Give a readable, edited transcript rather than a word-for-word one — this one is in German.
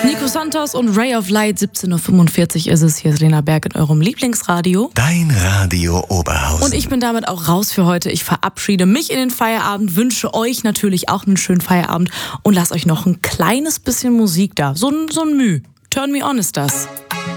Nico Santos und Ray of Light, 17.45 Uhr ist es. Hier ist Lena Berg in eurem Lieblingsradio. Dein Radio Oberhausen. Und ich bin damit auch raus für heute. Ich verabschiede mich in den Feierabend, wünsche euch natürlich auch einen schönen Feierabend und lasst euch noch ein kleines bisschen Musik da. So ein Müh. Turn Me On ist das.